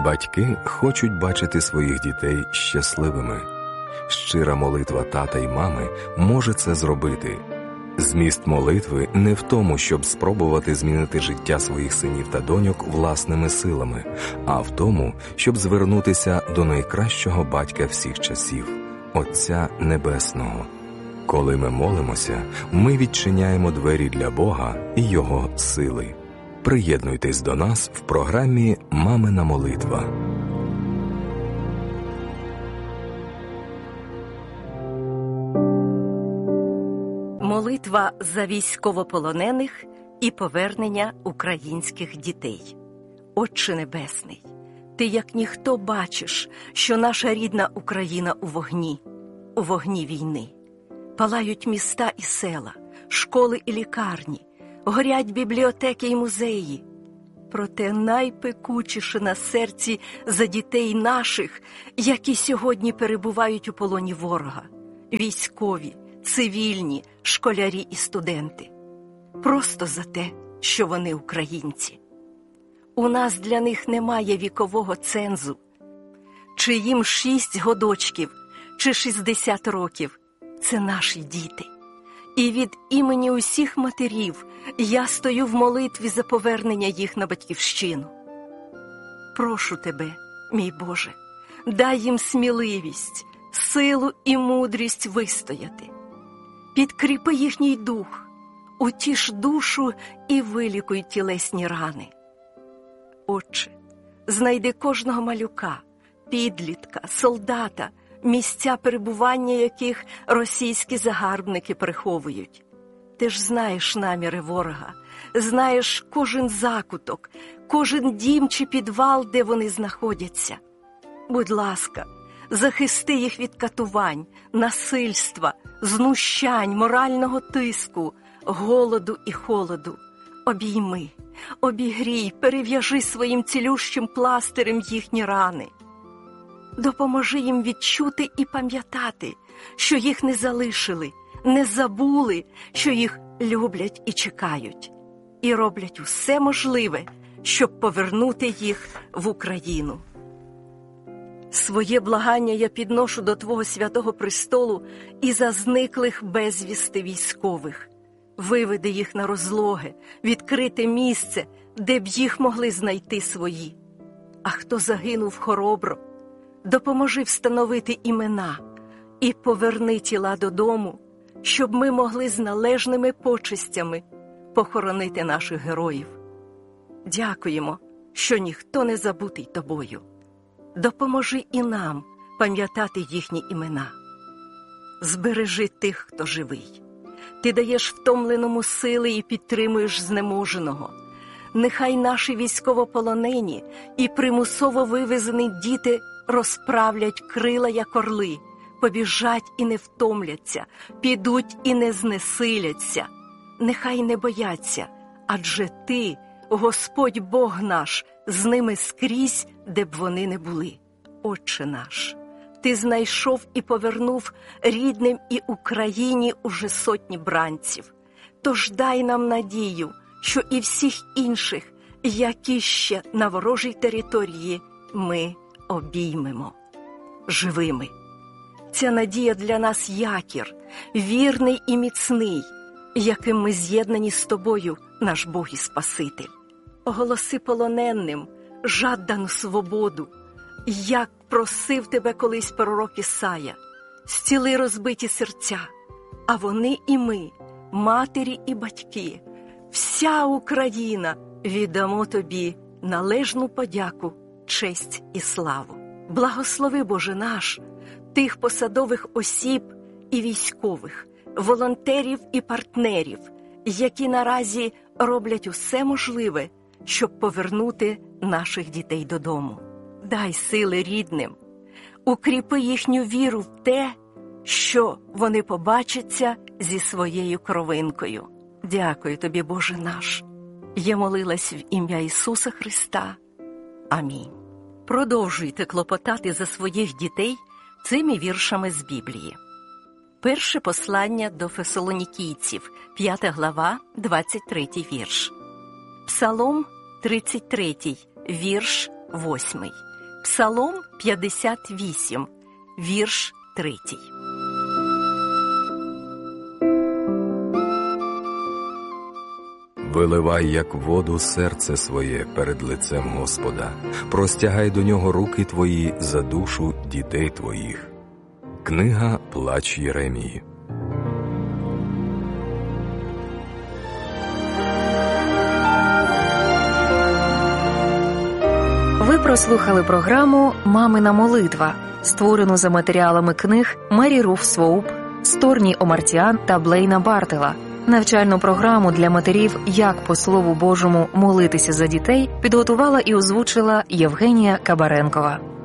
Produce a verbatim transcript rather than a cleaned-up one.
Батьки хочуть бачити своїх дітей щасливими. Щира молитва тата й мами може це зробити. Зміст молитви не в тому, щоб спробувати змінити життя своїх синів та доньок власними силами, а в тому, щоб звернутися до найкращого батька всіх часів – Отця Небесного. Коли ми молимося, ми відчиняємо двері для Бога і Його сили. Приєднуйтесь до нас в програмі «Мамина молитва». Молитва за військовополонених і повернення українських дітей. Отче Небесний, Ти як ніхто бачиш, що наша рідна Україна у вогні, у вогні війни. Палають міста і села, школи і лікарні, горять бібліотеки і музеї. Проте найпекучіше на серці за дітей наших, які сьогодні перебувають у полоні ворога. Військові, цивільні, школярі і студенти. Просто за те, що вони українці. У нас для них немає вікового цензу. Чи їм шість годочків, чи шістдесят років – це наші діти. І від імені усіх матерів я стою в молитві за повернення їх на батьківщину. Прошу Тебе, мій Боже, дай їм сміливість, силу і мудрість вистояти. Підкріпи їхній дух, утіш душу і вилікуй тілесні рани. Отче, знайди кожного малюка, підлітка, солдата, місця перебування яких російські загарбники приховують. Ти ж знаєш наміри ворога, знаєш кожен закуток, кожен дім чи підвал, де вони знаходяться. Будь ласка, захисти їх від катувань, насильства, знущань, морального тиску, голоду і холоду. Обійми, обігрій, перев'яжи своїм цілющим пластирем їхні рани. Допоможи їм відчути і пам'ятати, що їх не залишили, не забули, що їх люблять і чекають. І роблять усе можливе, щоб повернути їх в Україну. Своє благання я підношу до Твого святого престолу і за зниклих безвісти військових. Виведи їх на розлоге, відкрите місце, де б їх могли знайти свої. А хто загинув хоробро, допоможи встановити імена і поверни тіла додому, щоб ми могли з належними почестями похоронити наших героїв. Дякуємо, що ніхто не забутий Тобою. Допоможи і нам пам'ятати їхні імена. Збережи тих, хто живий. Ти даєш втомленому сили і підтримуєш знеможеного. Нехай наші військовополонені і примусово вивезені діти розправлять крила, як орли, побіжать і не втомляться, підуть і не знесиляться. Нехай не бояться, адже Ти, Господь Бог наш, з ними скрізь, де б вони не були. Отче наш, Ти знайшов і повернув рідним і Україні уже сотні бранців. Тож дай нам надію, що і всіх інших, які ще на ворожій території, ми обіймемо живими. Ця надія для нас якір, вірний і міцний, яким ми з'єднані з Тобою, наш Бог і Спаситель. Оголоси полоненим жадану свободу, як просив Тебе колись пророк Ісая. Зціли розбиті серця, а вони і ми, матері і батьки, вся Україна віддамо Тобі належну подяку, честь і славу. Благослови, Боже наш, тих посадових осіб і військових, волонтерів і партнерів, які наразі роблять усе можливе, щоб повернути наших дітей додому. Дай сили рідним, укріпи їхню віру в те, що вони побачаться зі своєю кровинкою. Дякую Тобі, Боже наш. Я молилась в ім'я Ісуса Христа. Амінь. Продовжуйте клопотати за своїх дітей цими віршами з Біблії. Перше послання до Фесалонікійців, п'ята глава, двадцять третій вірш. Псалом тридцять третій, вірш восьмий. Псалом п'ятдесят вісім, вірш третій. Виливай, як воду, серце своє перед лицем Господа, простягай до нього руки твої за душу дітей твоїх. Книга «Плач Єремії». Ви прослухали програму «Мамина молитва», створену за матеріалами книг Мері Руф Своуп, Сторні Омартіан та Блейна Бартела. Навчальну програму для матерів «Як по Слову Божому молитися за дітей» підготувала і озвучила Євгенія Кабаренкова.